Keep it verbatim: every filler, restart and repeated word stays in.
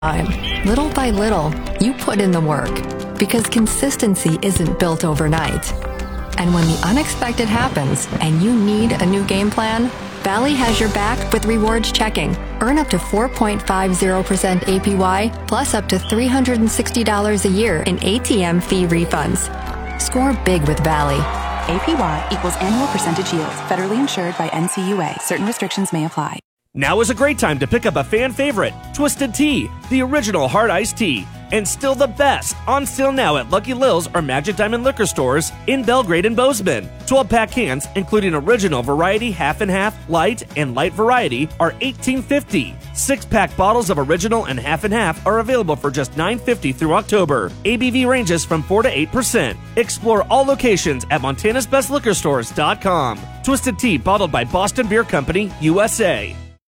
time. Little by little, you put in the work because consistency isn't built overnight. And when the unexpected happens and you need a new game plan, Valley has your back with rewards checking. Earn up to four point five zero percent A P Y plus up to three hundred sixty dollars a year in A T M fee refunds. Score big with Valley. A P Y equals annual percentage yield. Federally insured by N C U A. Certain restrictions may apply. Now is a great time to pick up a fan favorite, Twisted Tea, the original hard iced tea, and still the best, on sale now at Lucky Lil's or Magic Diamond liquor stores in Belgrade and Bozeman. twelve-pack cans, including original variety half and half, light, and light variety, are eighteen fifty. six-pack bottles of original and half and half are available for just nine fifty through October. A B V ranges from four to eight percent. Explore all locations at montanas best liquor stores dot com. Twisted Tea, bottled by Boston Beer Company, U S A.